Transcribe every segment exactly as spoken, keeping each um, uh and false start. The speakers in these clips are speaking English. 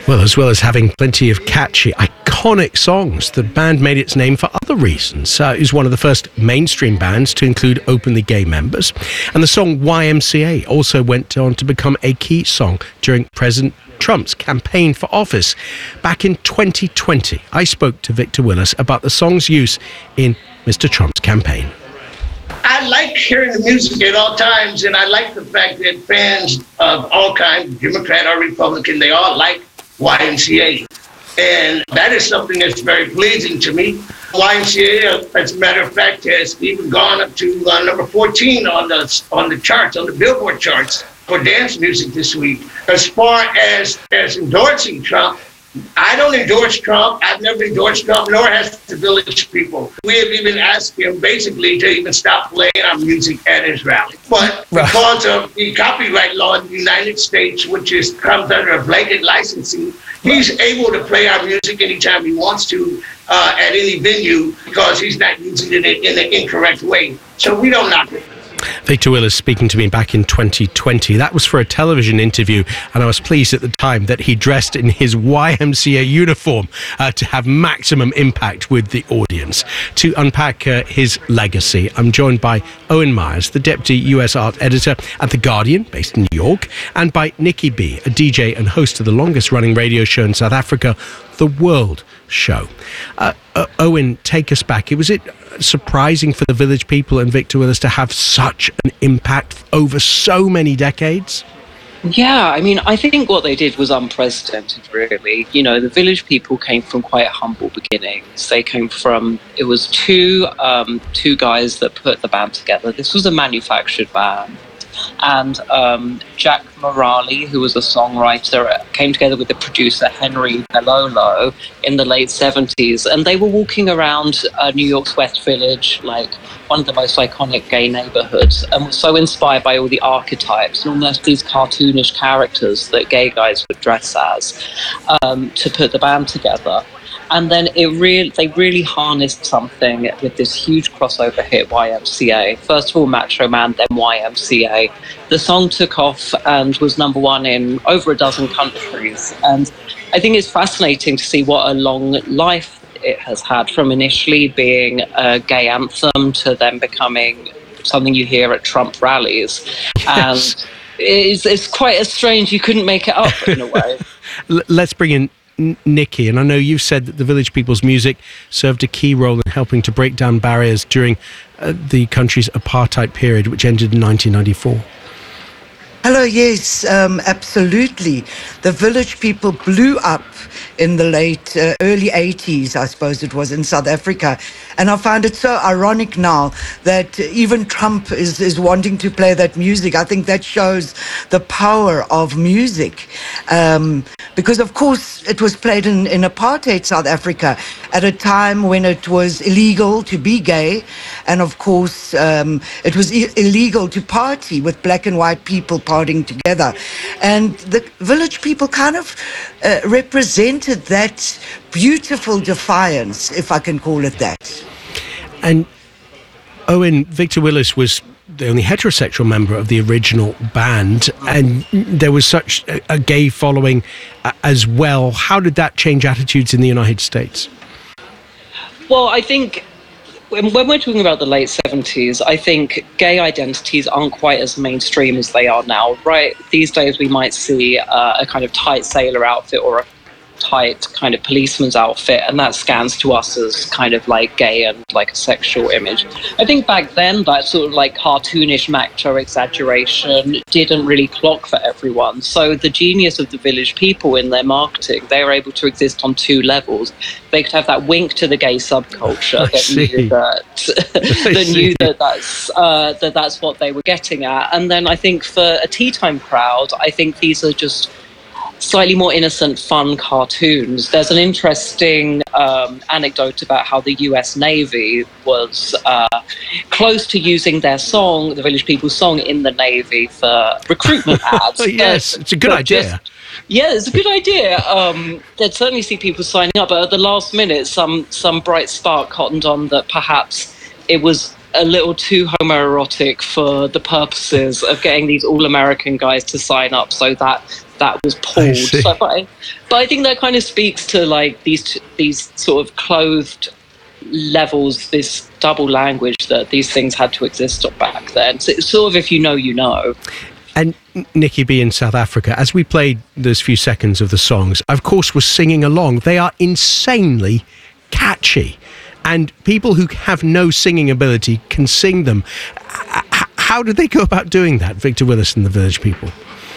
Well, as well as having plenty of catchy, iconic songs, the band made its name for other reasons. Uh, it was one of the first mainstream bands to include openly gay members. And the song Y M C A also went on to become a key song during President Trump's campaign for office. Back in twenty twenty, I spoke to Victor Willis about the song's use in Mister Trump's campaign. I like hearing the music at all times, and I like the fact that fans of all kinds, Democrat or Republican, they all like Y M C A. And that is something that's very pleasing to me. Y M C A, as a matter of fact, has even gone up to uh, number fourteen on the on the charts, on the Billboard charts for dance music this week. As far as, as endorsing Trump, I don't endorse Trump. I've never endorsed Trump, nor has the Village People. We have even asked him basically to even stop playing our music at his rally. But because of the copyright law in the United States, which is comes under a blanket licensing, he's able to play our music anytime he wants to uh, at any venue because he's not using it in an incorrect way. So we don't knock it. Victor Willis speaking to me back in twenty twenty. That was for a television interview, and I was pleased at the time that he dressed in his Y M C A uniform uh, to have maximum impact with the audience. To unpack uh, his legacy, I'm joined by Owen Myers, the Deputy U S Art Editor at The Guardian, based in New York, and by Nikki B, a D J and host of the longest-running radio show in South Africa, The World Show. Uh, uh, Owen, take us back. Was it surprising for the Village People and Victor Willis to have such an impact over so many decades? Yeah, I mean, I think what they did was unprecedented, really. You know, the Village People came from quite humble beginnings. They came from, it was two, um, two guys that put the band together. This was a manufactured band. And um, Jack Morali, who was a songwriter, came together with the producer Henry Belolo in the late seventies, and they were walking around uh, New York's West Village, like one of the most iconic gay neighborhoods, and were so inspired by all the archetypes and almost these cartoonish characters that gay guys would dress as um, to put the band together. And then it really, they really harnessed something with this huge crossover hit, Y M C A. First of all, Macho Man, then Y M C A. The song took off and was number one in over a dozen countries. And I think it's fascinating to see what a long life it has had, from initially being a gay anthem to then becoming something you hear at Trump rallies. Yes. And it's, it's quite a strange, you couldn't make it up in a way. Let's bring in Nikki, and I know you've said that the Village People's music served a key role in helping to break down barriers during uh, the country's apartheid period, which ended in nineteen ninety-four. Hello, yes, um, absolutely. The Village People blew up in the late, uh, early eighties, I suppose it was, in South Africa. And I find it so ironic now that even Trump is, is wanting to play that music. I think that shows the power of music. Um, because, of course, it was played in, in apartheid South Africa at a time when it was illegal to be gay. And, of course, um, it was I- illegal to party with black and white people partying together. And the Village People kind of uh, represented that beautiful defiance, if I can call it that. And Owen, Victor Willis was the only heterosexual member of the original band, and there was such a, a gay following uh, as well. How did that change attitudes in the United States? Well, I think when, when we're talking about the late seventies, I think gay identities aren't quite as mainstream as they are now, right? These days we might see uh, a kind of tight sailor outfit or a tight kind of policeman's outfit, and that scans to us as kind of like gay and like a sexual image. I think back then that sort of like cartoonish macho exaggeration didn't really clock for everyone. So the genius of the Village People in their marketing, they were able to exist on two levels. They could have that wink to the gay subculture that knew that that knew that that's uh, that that's what they were getting at. And then I think for a tea time crowd, I think these are just slightly more innocent, fun cartoons. There's an interesting um, anecdote about how the U S Navy was uh, close to using their song, the Village People's song, in the Navy for recruitment ads. Oh, yes, it's a good idea. Just, yeah, it's a good idea. Um, they'd certainly see people signing up, but at the last minute, some some bright spark cottoned on that perhaps it was a little too homoerotic for the purposes of getting these all-American guys to sign up, so that that was pulled. So, but, I, but I think that kind of speaks to like these these sort of clothed levels, this double language that these things had to exist back then. So it's sort of, if you know, you know. And Nikki B in South Africa, as we played those few seconds of the songs, of course, was singing along. They are insanely catchy, and people who have no singing ability can sing them. How did they go about doing that, Victor Willis and the Village People?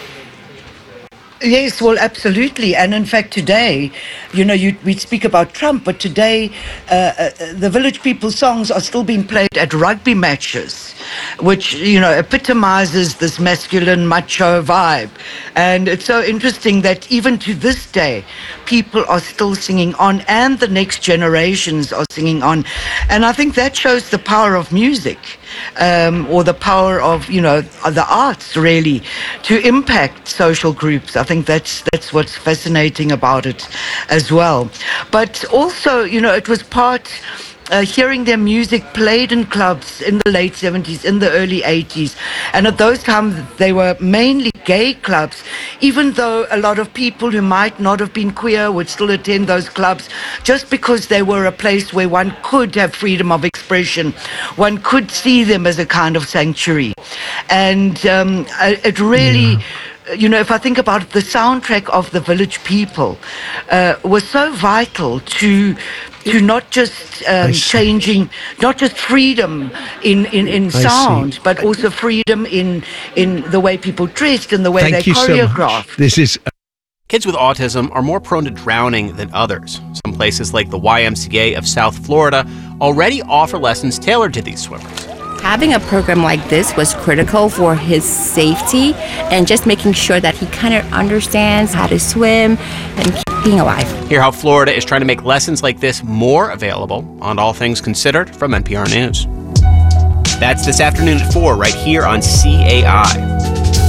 Yes, well, absolutely. And in fact, today, you know, you, we speak about Trump, but today uh, uh, the Village People songs are still being played at rugby matches, which, you know, epitomizes this masculine macho vibe. And it's so interesting that even to this day, people are still singing on, and the next generations are singing on. And I think that shows the power of music, um, or the power of, you know, the arts, really, to impact social groups. I think that's that's what's fascinating about it as well. But also, you know, it was part uh, hearing their music played in clubs in the late seventies, in the early eighties. And at those times, they were mainly gay clubs, even though a lot of people who might not have been queer would still attend those clubs just because they were a place where one could have freedom of expression. One could see them as a kind of sanctuary. And um, it really... Yeah. You know, if I think about it, the soundtrack of the Village People uh, was so vital to to not just um, changing, not just freedom in, in, in sound, but also freedom in in the way people dressed and the way Thank they choreographed. So this is. Uh- Kids with autism are more prone to drowning than others. Some places like the Y M C A of South Florida already offer lessons tailored to these swimmers. Having a program like this was critical for his safety and just making sure that he kind of understands how to swim and keep being alive. Hear how Florida is trying to make lessons like this more available on All Things Considered from N P R News. That's this afternoon at four right here on C A I.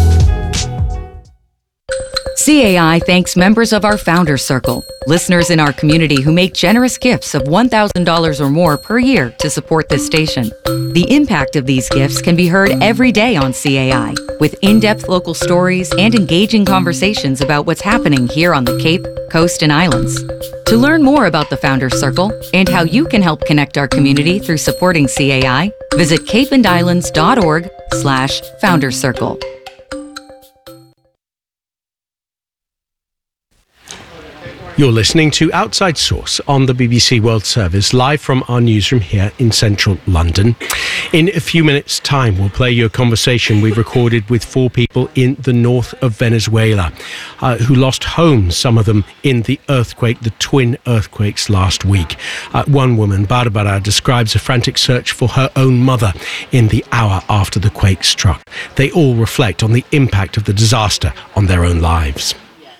C A I thanks members of our Founders Circle, listeners in our community who make generous gifts of one thousand dollars or more per year to support this station. The impact of these gifts can be heard every day on C A I, with in-depth local stories and engaging conversations about what's happening here on the Cape, Coast, and Islands. To learn more about the Founders Circle and how you can help connect our community through supporting C A I, visit capeandislands.org slash Founders Circle. You're listening to Outside Source on the B B C World Service, live from our newsroom here in central London. In a few minutes' time, we'll play you a conversation we recorded with four people in the north of Venezuela uh, who lost homes, some of them in the earthquake, the twin earthquakes last week. Uh, one woman, Barbara, describes a frantic search for her own mother in the hour after the quake struck. They all reflect on the impact of the disaster on their own lives.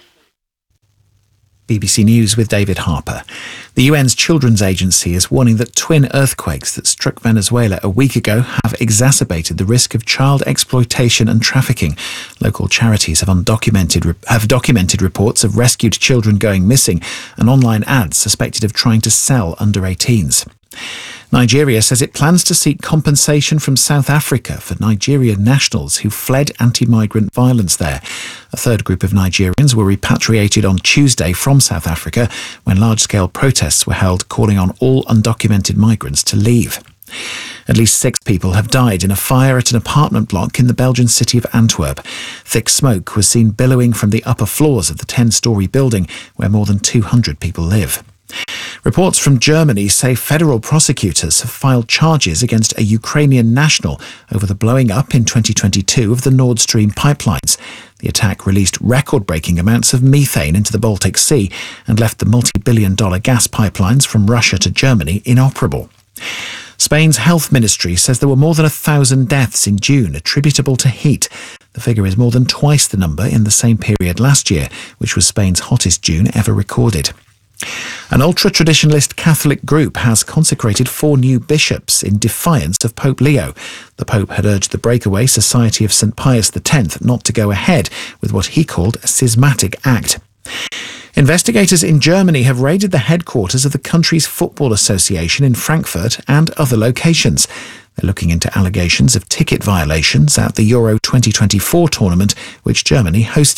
B B C News with David Harper. The U N's Children's Agency is warning that twin earthquakes that struck Venezuela a week ago have exacerbated the risk of child exploitation and trafficking. Local charities have undocumented have documented reports of rescued children going missing and online ads suspected of trying to sell under eighteens. Nigeria says it plans to seek compensation from South Africa for Nigerian nationals who fled anti-migrant violence there. A third group of Nigerians were repatriated on Tuesday from South Africa when large-scale protests were held calling on all undocumented migrants to leave. At least six people have died in a fire at an apartment block in the Belgian city of Antwerp. Thick smoke was seen billowing from the upper floors of the ten-storey building where more than two hundred people live. Reports from Germany say federal prosecutors have filed charges against a Ukrainian national over the blowing up in twenty twenty-two of the Nord Stream pipelines. The attack released record-breaking amounts of methane into the Baltic Sea and left the multi-billion dollar gas pipelines from Russia to Germany inoperable. Spain's health ministry says there were more than a thousand deaths in June attributable to heat. The figure is more than twice the number in the same period last year, which was Spain's hottest June ever recorded. An ultra-traditionalist Catholic group has consecrated four new bishops in defiance of Pope Leo. The Pope had urged the breakaway Society of Saint Pius X not to go ahead with what he called a schismatic act. Investigators in Germany have raided the headquarters of the country's football association in Frankfurt and other locations. They're looking into allegations of ticket violations at the Euro twenty twenty-four tournament, which Germany hosted.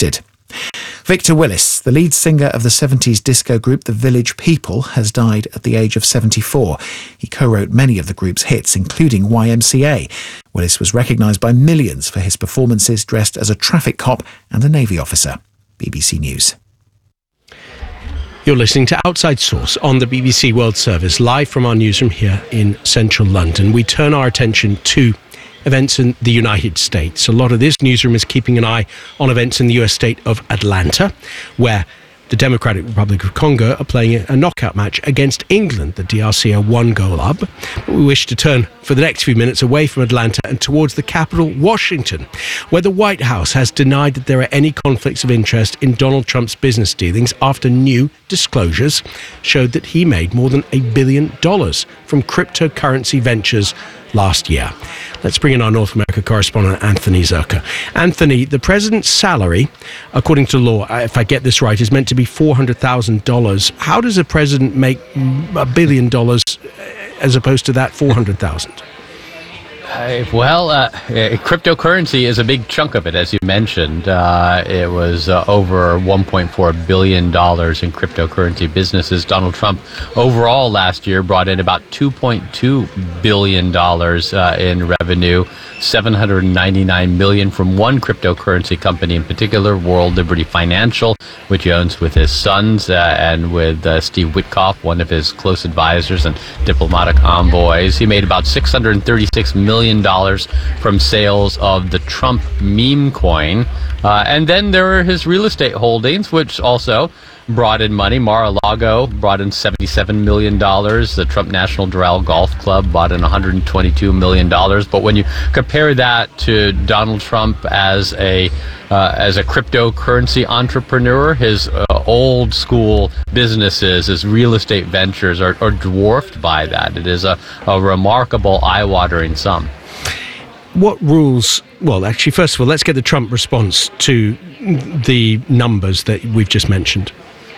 Victor Willis, the lead singer of the seventies disco group The Village People, has died at the age of seventy-four. He co-wrote many of the group's hits, including Y M C A. Willis was recognised by millions for his performances dressed as a traffic cop and a Navy officer. B B C News. You're listening to Outside Source on the B B C World Service, live from our newsroom here in central London. We turn our attention to events in the United States. A lot of this newsroom is keeping an eye on events in the U S state of Atlanta, where the Democratic Republic of Congo are playing a knockout match against England. The D R C are one goal up. But we wish to turn for the next few minutes away from Atlanta and towards the capital, Washington, where the White House has denied that there are any conflicts of interest in Donald Trump's business dealings after new disclosures showed that he made more than a billion dollars from cryptocurrency ventures last year. Let's bring in our North America correspondent, Anthony Zerka. Anthony, the president's salary, according to law, if I get this right, is meant to be four hundred thousand dollars. How does a president make a billion dollars as opposed to that four hundred thousand dollars? Uh, well, uh, cryptocurrency is a big chunk of it, as you mentioned. Uh, it was uh, over one point four billion dollars in cryptocurrency businesses. Donald Trump overall last year brought in about two point two billion dollars uh, in revenue, seven hundred ninety-nine million dollars from one cryptocurrency company in particular, World Liberty Financial, which he owns with his sons uh, and with uh, Steve Witkoff, one of his close advisors and diplomatic envoys. He made about six hundred thirty-six million dollars from sales of the Trump meme coin. Uh, and then there are his real estate holdings, which also brought in money. Mar-a-Lago brought in seventy-seven million dollars. The Trump National Doral Golf Club brought in one hundred twenty-two million dollars. But when you compare that to Donald Trump as a uh, as a cryptocurrency entrepreneur, his uh, old school businesses, his real estate ventures are, are dwarfed by that. It is a, a remarkable, eye-watering sum. What rules, well, actually, first of all, let's get the Trump response to the numbers that we've just mentioned.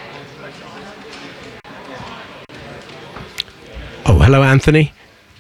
Oh, hello, Anthony.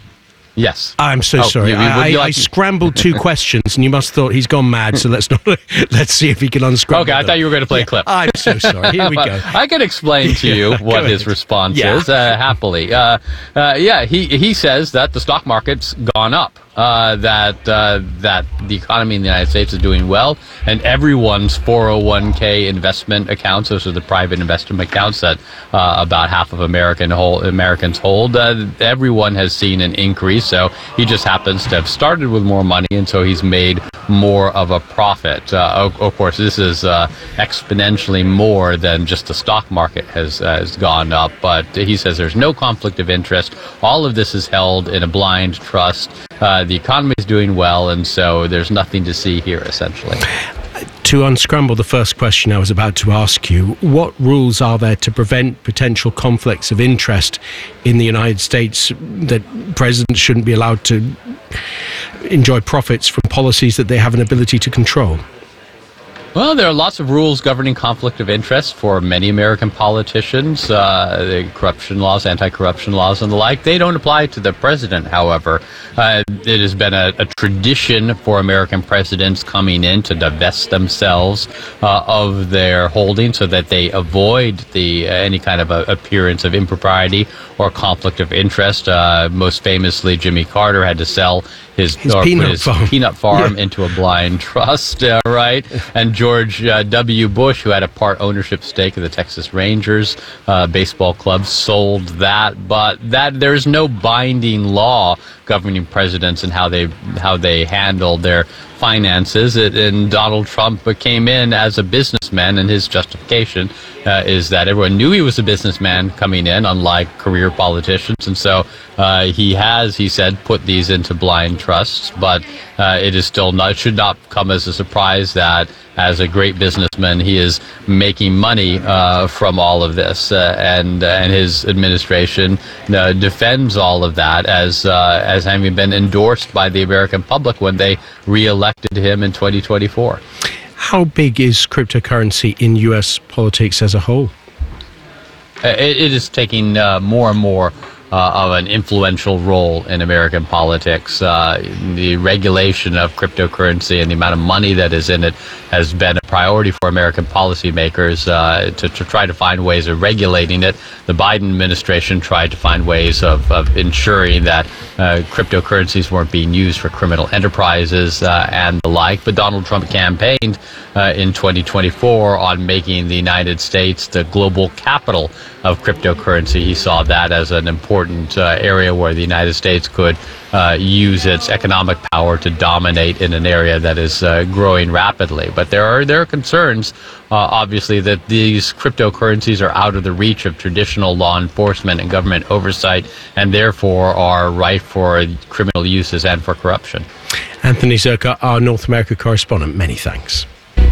Yes. I'm so oh, sorry. You, you, I, you I, like... I scrambled two questions, and you must have thought he's gone mad. So let's not. Let's see if he can unscramble. Okay, I them. thought you were going to play yeah, a clip. I'm so sorry. Here we go. I can explain to you yeah, what his response yeah. is uh, happily. Uh, uh, yeah, he he says that the stock market's gone up. Uh, that uh, that the economy in the United States is doing well, and everyone's four oh one k investment accounts, those are the private investment accounts that uh, about half of American hold, Americans hold, uh, everyone has seen an increase. So he just happens to have started with more money, and so he's made more of a profit. Uh, of, of course, this is uh, exponentially more than just the stock market has, uh, has gone up, but he says there's no conflict of interest. All of this is held in a blind trust. Uh, the economy is doing well, and so there's nothing to see here, essentially. To unscramble the first question I was about to ask you, what rules are there to prevent potential conflicts of interest in the United States, that presidents shouldn't be allowed to enjoy profits from policies that they have an ability to control? Well, there are lots of rules governing conflict of interest for many American politicians. Uh, the corruption laws, anti-corruption laws, and the like. They don't apply to the president, however. Uh, it has been a, a tradition for American presidents coming in to divest themselves uh, of their holdings so that they avoid the uh, any kind of a, appearance of impropriety or conflict of interest. Uh, most famously, Jimmy Carter had to sell his, his, or peanut, his farm. peanut farm yeah. into a blind trust, uh, right? And George uh, W. Bush, who had a part ownership stake in the Texas Rangers uh, baseball club, sold that. But that there's no binding law governing presidents and how they how they handle their finances. It, and Donald Trump came in as a businessman, and his justification uh, is that everyone knew he was a businessman coming in, unlike career politicians. And so uh, he has, he said, put these into blind trusts. But uh, it is still not, it should not come as a surprise that as a great businessman, he is making money uh, from all of this, uh, and and his administration uh, defends all of that as uh, as having been endorsed by the American public when they re-elected him in twenty twenty-four. How big is cryptocurrency in U S politics as a whole? It, it is taking uh, more and more uh, of an influential role in American politics. Uh, the regulation of cryptocurrency and the amount of money that is in it has been a priority for American policymakers uh, to, to try to find ways of regulating it. The Biden administration tried to find ways of, of ensuring that uh, cryptocurrencies weren't being used for criminal enterprises uh, and the like. But Donald Trump campaigned uh, in twenty twenty-four on making the United States the global capital of cryptocurrency. He saw that as an important uh, area where the United States could uh, use its economic power to dominate in an area that is uh, growing rapidly. But there are there are concerns, uh, obviously, that these cryptocurrencies are out of the reach of traditional law enforcement and government oversight, and therefore are ripe for criminal uses and for corruption. Anthony Zurcher, our North America correspondent, many thanks.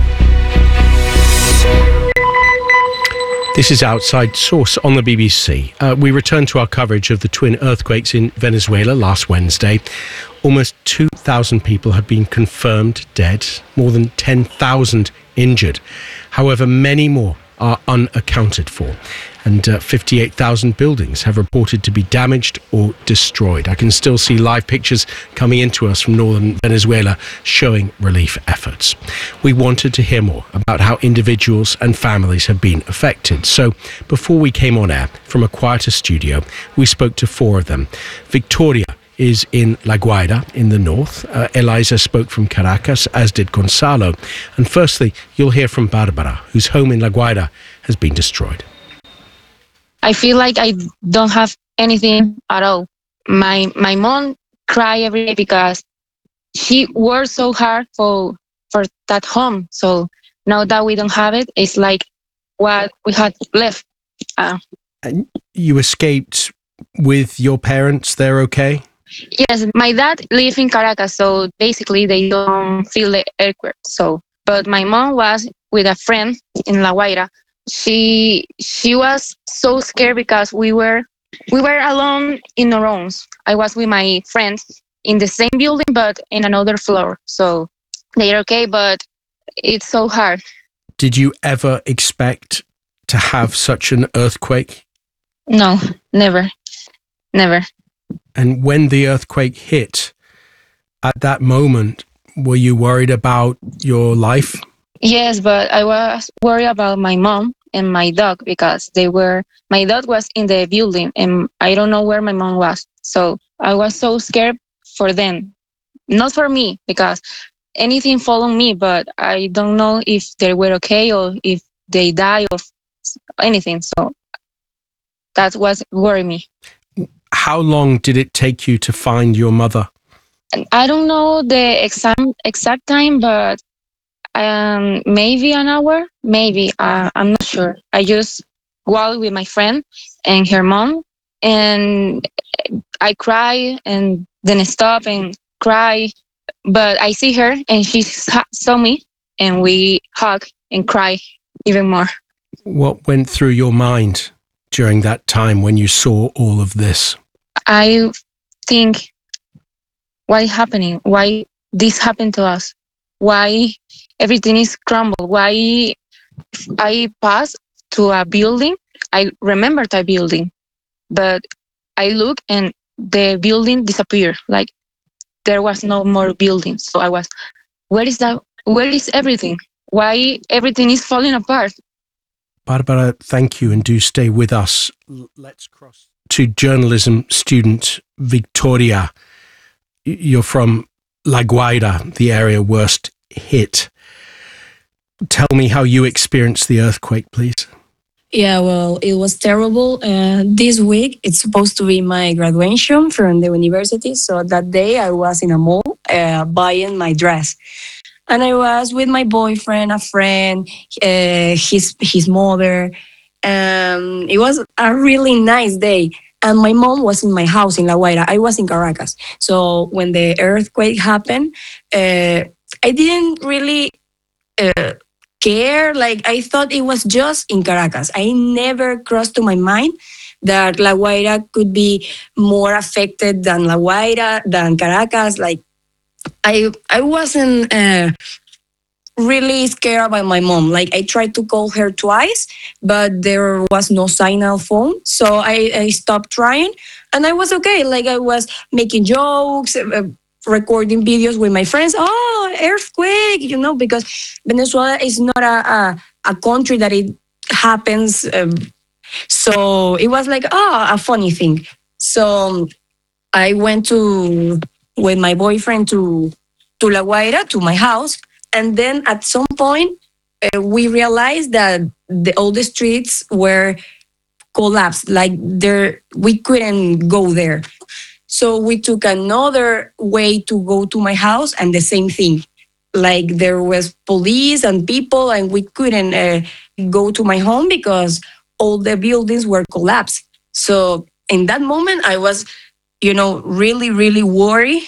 This is Outside Source on the B B C. Uh, we return to our coverage of the twin earthquakes in Venezuela last Wednesday. Almost two thousand people have been confirmed dead, more than ten thousand injured. However, many more are unaccounted for, and uh, fifty-eight thousand buildings have reported to be damaged or destroyed. I can still see live pictures coming into us from northern Venezuela showing relief efforts. We wanted to hear more about how individuals and families have been affected. So before we came on air from a quieter studio, we spoke to four of them. Victoria is in La Guaira in the north. Uh, Eliza spoke from Caracas, as did Gonzalo. And firstly, you'll hear from Barbara, whose home in La Guaira has been destroyed. I feel like I don't have anything at all. My my mom cry every day because she worked so hard for for that home. So now that we don't have it, it's like what we had left. Uh, and you escaped with your parents? They're okay? Yes, my dad lives in Caracas, so basically they don't feel the earthquake. So, but my mom was with a friend in La Guaira. She she was so scared because we were we were alone in our rooms. I was with my friends in the same building, but in another floor. So they're okay, but it's so hard. Did you ever expect to have such an earthquake? No, never, never. And when the earthquake hit, at that moment, were you worried about your life? Yes, but I was worried about my mom and my dog because they were, my dog was in the building and I don't know where my mom was. So I was so scared for them, not for me, because anything followed me, but I don't know if they were okay or if they died or anything. So that was worrying me. How long did it take you to find your mother? I don't know the exact exact time, but um, maybe an hour, maybe. Uh, I'm not sure. I just walked with my friend and her mom, and I cry and then stop and cry. But I see her and she saw me, and we hug and cry even more. What went through your mind during that time when you saw all of this? I think, why happening? Why this happened to us? Why everything is crumbled? Why I passed to a building? I remember that building, but I look and the building disappeared. Like there was no more building. So I was, where is that? Where is everything? Why everything is falling apart? Barbara, thank you, and do stay with us. Let's cross to journalism student Victoria. You're from La Guaira, the area worst hit. Tell me how you experienced the earthquake, please. Yeah, well, it was terrible. Uh, this week, it's supposed to be my graduation from the university. So that day I was in a mall uh, buying my dress. And I was with my boyfriend, a friend, uh, his his mother. Um, it was a really nice day. And my mom was in my house in La Guaira. I was in Caracas. So when the earthquake happened, uh, I didn't really uh, care. Like, I thought it was just in Caracas. I never crossed to my mind that La Guaira could be more affected than La Guaira, than Caracas. Like, I I wasn't uh, really scared about my mom. Like I tried to call her twice, but there was no signal phone. So I, I stopped trying and I was okay. Like I was making jokes, uh, recording videos with my friends. Oh, earthquake, you know, because Venezuela is not a, a, a country that it happens. Um, so it was like, oh, a funny thing. So I went to, with my boyfriend to, to La Guaira, to my house. And then at some point, uh, we realized that the, all the streets were collapsed. Like there, we couldn't go there. So we took another way to go to my house, and the same thing. Like there was police and people, and we couldn't uh, go to my home because all the buildings were collapsed. So in that moment, I was, you know, really, really worried,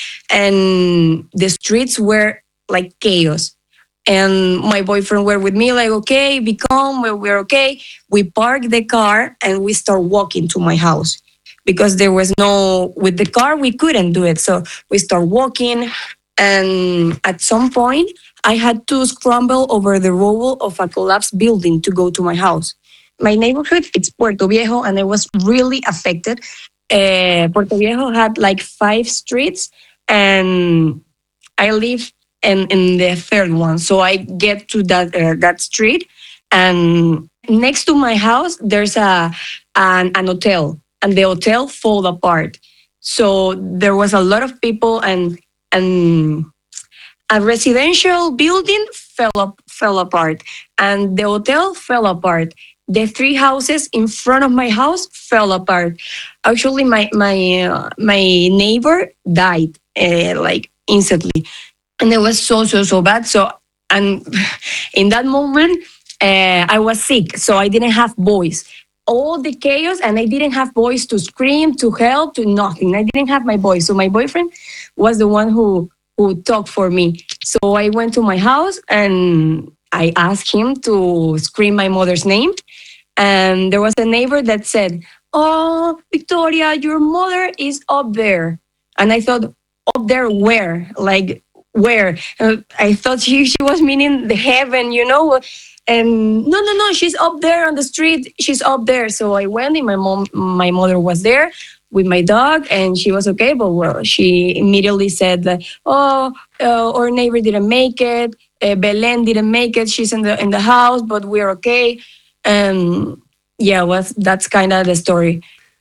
and the streets were like chaos. And my boyfriend were with me, like, okay, be calm, we're, we're okay. We parked the car and we start walking to my house because there was no, with the car, we couldn't do it. So we start walking. And at some point, I had to scramble over the rubble of a collapsed building to go to my house. My neighborhood, it's Puerto Viejo, and I was really affected. Uh, Puerto Viejo had like five streets, and I live in, in the third one. So I get to that uh, that street, and next to my house, there's a an, an hotel, and the hotel fall apart. So there was a lot of people, and and a residential building fell up, fell apart, and the hotel fell apart. The three houses in front of my house fell apart. Actually, my my uh, my neighbor died uh, like instantly, and it was so so so bad. So, and in that moment, uh, I was sick, so I didn't have voice. All the chaos, and I didn't have voice to scream, to help, to nothing. I didn't have my voice. So my boyfriend was the one who who talked for me. So I went to my house and I asked him to scream my mother's name. And there was a neighbor that said, "Oh, Victoria, your mother is up there." And I thought, up there where? Like, where? Uh, I thought she, she was meaning the heaven, you know? And no, no, no, she's up there on the street. She's up there. So I went, and my mom, my mother was there with my dog, and she was okay. But well, she immediately said that, "Oh, uh, our neighbor didn't make it. Uh, Belen didn't make it. She's in the in the house, but we're okay." And yeah, was that's kind of the story.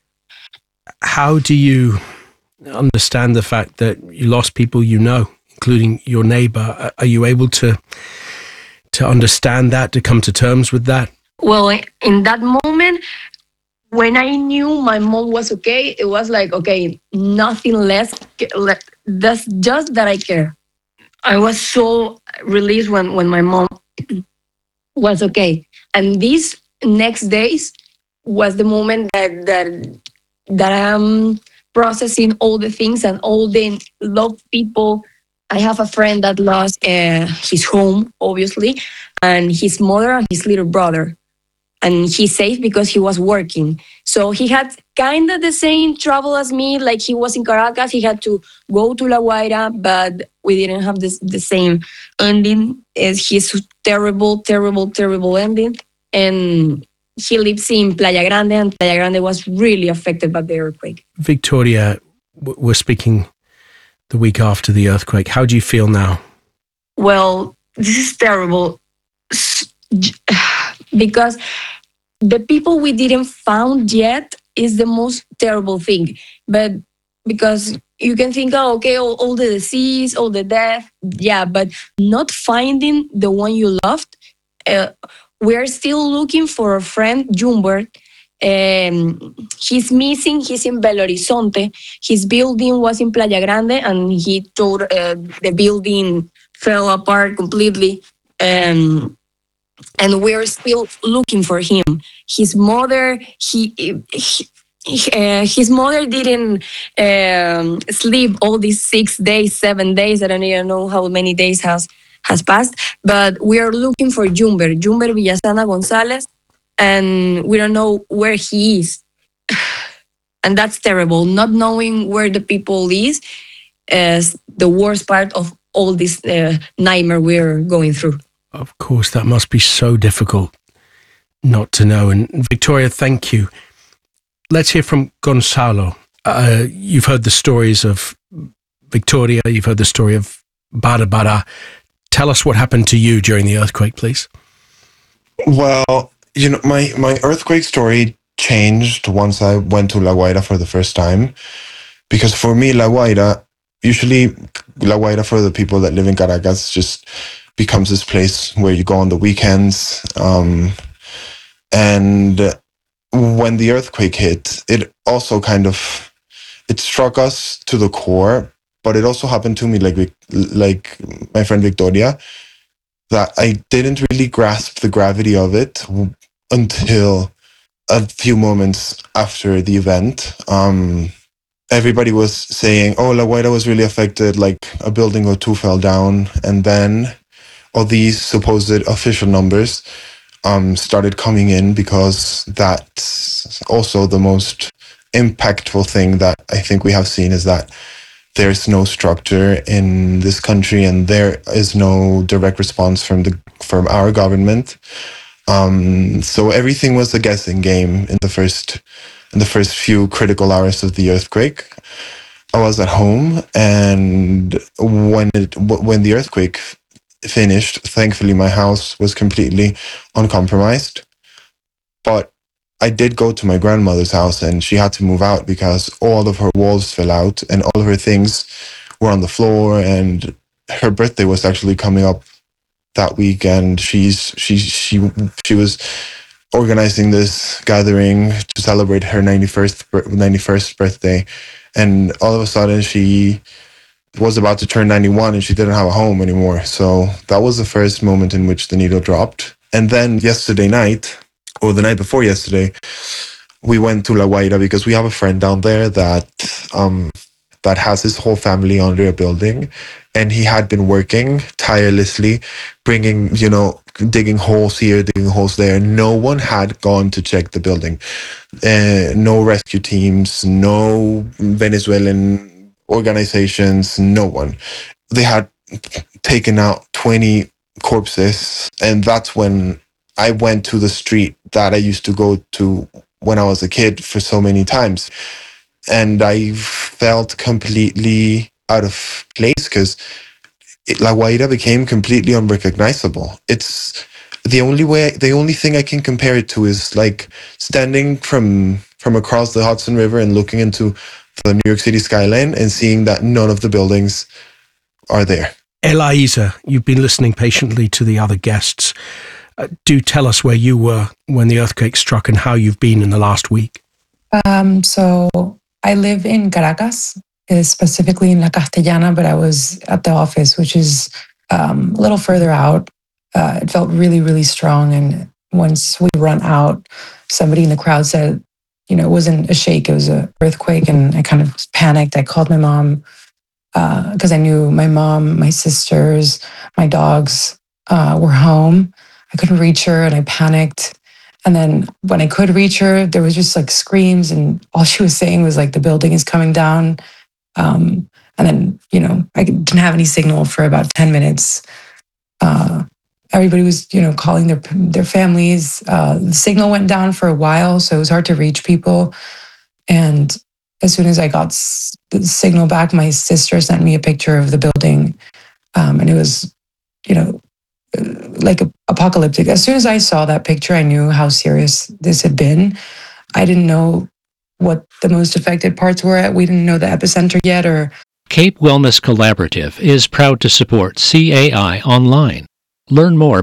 How do you understand the fact that you lost people you know, including your neighbor? Are you able to to understand that, to come to terms with that? Well, in that moment, when I knew my mom was okay, it was like, okay, nothing less. That's just that I care. I was so released when, when my mom was okay. And these next days was the moment that that that I'm processing all the things and all the loved people. I have a friend that lost uh, his home, obviously, and his mother and his little brother. And he's safe because he was working. So he had kind of the same trouble as me. Like he was in Caracas, he had to go to La Guaira, but we didn't have this, the same ending as his terrible, terrible, terrible ending. And he lives in Playa Grande, and Playa Grande was really affected by the earthquake. Victoria, we're speaking the week after the earthquake. How do you feel now? Well, this is terrible because the people we didn't found yet is the most terrible thing. But because you can think, oh, okay, all, all the disease, all the death, yeah, but not finding the one you loved. Uh, we're still looking for a friend, Jumbert. Um, he's missing. He's in Belo Horizonte. His building was in Playa Grande, and he told uh, the building fell apart completely. Um, and we're still looking for him. His mother, he, he uh, his mother didn't um, sleep all these six days, seven days. I don't even know how many days has has passed. But we are looking for Jumber, Jumber Villasana Gonzalez, and we don't know where he is. And that's terrible. Not knowing where the people is is the worst part of all this uh, nightmare we're going through. Of course, that must be so difficult not to know. And Victoria, thank you. Let's hear from Gonzalo. Uh, you've heard the stories of Victoria, you've heard the story of Bara Bara. Tell us what happened to you during the earthquake, please. Well, you know, my, my earthquake story changed once I went to La Guaira for the first time. Because for me, La Guaira, usually La Guaira for the people that live in Caracas just becomes this place where you go on the weekends. Um, and when the earthquake hit, it also kind of, it struck us to the core, but it also happened to me, like like my friend Victoria, that I didn't really grasp the gravity of it until a few moments after the event. Um, everybody was saying, oh, La Guaira was really affected, like a building or two fell down. And then all these supposed official numbers um, started coming in, because that's also the most impactful thing that I think we have seen, is that there's no structure in this country and there is no direct response from the from our government. Um, so everything was a guessing game in the first in the first few critical hours of the earthquake. I was at home, and when it when the earthquake finished, thankfully my house was completely uncompromised. But I did go to my grandmother's house, and she had to move out because all of her walls fell out and all of her things were on the floor. And her birthday was actually coming up that week, and she's she she she was organizing this gathering to celebrate her ninety-first ninety-first birthday, and all of a sudden she was about to turn ninety-one and she didn't have a home anymore. So that was the first moment in which the needle dropped. And then yesterday night, or the night before yesterday, we went to La Guaira because we have a friend down there that um, that has his whole family under a building, and he had been working tirelessly, bringing, you know, digging holes here, digging holes there. No one had gone to check the building. Uh, no rescue teams, no Venezuelan organizations, no one. They had taken out twenty corpses, and that's when I went to the street that I used to go to when I was a kid for so many times. And I felt completely out of place because La Guaira became completely unrecognizable. It's the only way, the only thing I can compare it to is like standing from from across the Hudson River and looking into the New York City skyline and seeing that none of the buildings are there. Elaiza, you've been listening patiently to the other guests. Uh, do tell us where you were when the earthquake struck and how you've been in the last week. Um, so I live in Caracas, specifically in La Castellana, but I was at the office, which is um, a little further out. Uh, it felt really, really strong. And once we run out, somebody in the crowd said, you know, it wasn't a shake, it was an earthquake. And I kind of panicked. I called my mom because uh, I knew my mom, my sisters, my dogs uh, were home. I couldn't reach her and I panicked. And then when I could reach her, there was just like screams, and all she was saying was like, the building is coming down. Um, and then, you know, I didn't have any signal for about ten minutes. Uh, everybody was, you know, calling their their families. Uh, the signal went down for a while, so it was hard to reach people. And as soon as I got s- the signal back, my sister sent me a picture of the building. Um, and it was, you know, like a, apocalyptic. As soon as I saw that picture, I knew how serious this had been. I didn't know what the most affected parts were. We didn't know the epicenter yet. Or Cape Wellness Collaborative is proud to support C A I Online. Learn more